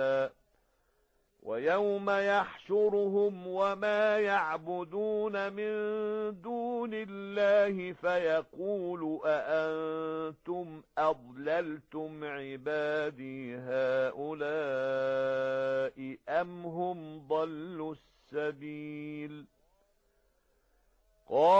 رسولا ويوم يحشرهم وما يعبدون من دون الله فيقول أأنتم أضللتم عبادي هؤلاء أم هم ضلوا السبيل